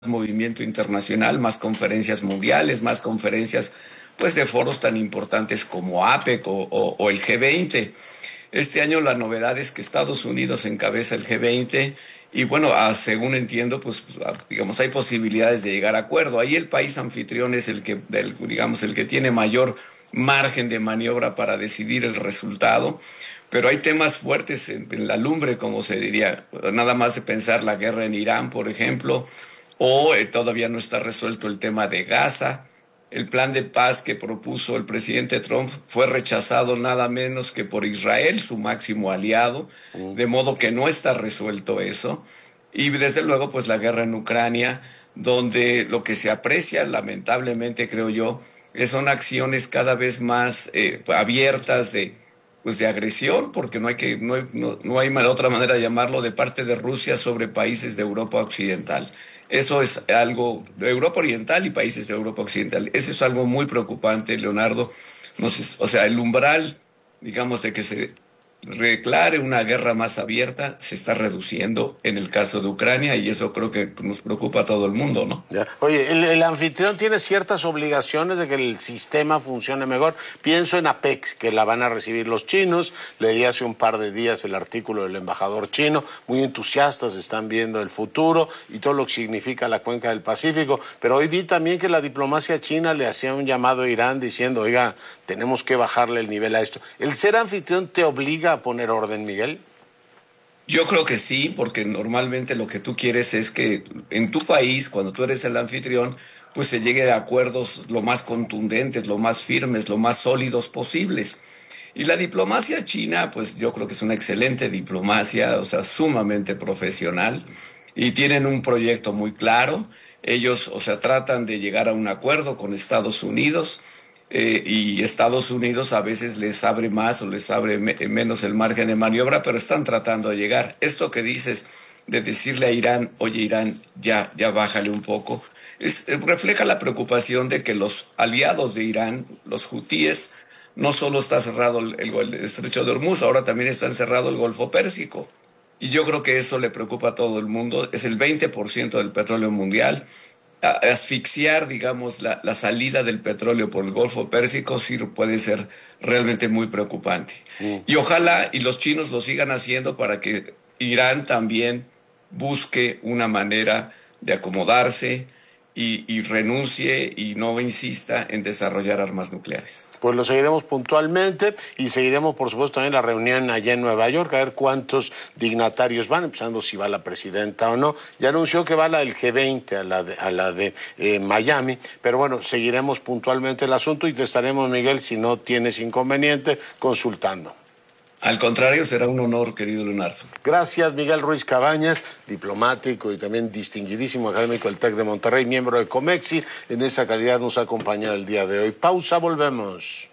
movimiento internacional, más conferencias mundiales, más conferencias pues de foros tan importantes como APEC o el G20. Este año la novedad es que Estados Unidos encabeza el G20 y bueno, según entiendo, digamos, hay posibilidades de llegar a acuerdo. Ahí el país anfitrión es digamos, el que tiene mayor margen de maniobra para decidir el resultado, pero hay temas fuertes en la lumbre, como se diría, nada más de pensar la guerra en Irán, por ejemplo, o todavía no está resuelto el tema de Gaza. El plan de paz que propuso el presidente Trump fue rechazado nada menos que por Israel, su máximo aliado, de modo que no está resuelto eso. Y desde luego, pues la guerra en Ucrania, donde lo que se aprecia, lamentablemente creo yo, son acciones cada vez más abiertas de agresión, porque no hay otra manera de llamarlo, de parte de Rusia sobre países de Europa Occidental. Eso es algo de Europa Oriental y países de Europa Occidental. Eso es algo muy preocupante, Leonardo. No sé, o sea, el umbral, digamos, de que se declare una guerra más abierta se está reduciendo en el caso de Ucrania y eso creo que nos preocupa a todo el mundo, ¿no? Ya. Oye, el anfitrión tiene ciertas obligaciones de que el sistema funcione mejor. Pienso en APEC, que la van a recibir los chinos. Leí hace un par de días el artículo del embajador chino. Muy entusiastas están viendo el futuro y todo lo que significa la cuenca del Pacífico. Pero hoy vi también que la diplomacia china le hacía un llamado a Irán diciendo, oiga, tenemos que bajarle el nivel a esto. ¿El ser anfitrión te obliga a poner orden, Miguel? Yo creo que sí, porque normalmente lo que tú quieres es que en tu país, cuando tú eres el anfitrión, pues se llegue a acuerdos lo más contundentes, lo más firmes, lo más sólidos posibles. Y la diplomacia china, pues yo creo que es una excelente diplomacia, o sea, sumamente profesional, y tienen un proyecto muy claro. Ellos, o sea, tratan de llegar a un acuerdo con Estados Unidos y Estados Unidos a veces les abre más o les abre menos el margen de maniobra, pero están tratando de llegar. Esto que dices de decirle a Irán, oye Irán, ya bájale un poco, refleja la preocupación de que los aliados de Irán, los hutíes, no solo está cerrado el estrecho de Hormuz, ahora también está encerrado el Golfo Pérsico. Y yo creo que eso le preocupa a todo el mundo. Es el 20% del petróleo mundial. Asfixiar, digamos, la salida del petróleo por el Golfo Pérsico sí puede ser realmente muy preocupante. Y ojalá y los chinos lo sigan haciendo para que Irán también busque una manera de acomodarse y renuncie y no insista en desarrollar armas nucleares. Pues lo seguiremos puntualmente y seguiremos, por supuesto, también la reunión allá en Nueva York, a ver cuántos dignatarios van, empezando si va la presidenta o no. Ya anunció que va la del G20, a la de Miami, pero bueno, seguiremos puntualmente el asunto y te estaremos, Miguel, si no tienes inconveniente, consultando. Al contrario, será un honor, querido Leonardo. Gracias, Miguel Ruiz Cabañas, diplomático y también distinguidísimo académico del TEC de Monterrey, miembro de Comexi. En esa calidad nos ha acompañado el día de hoy. Pausa, volvemos.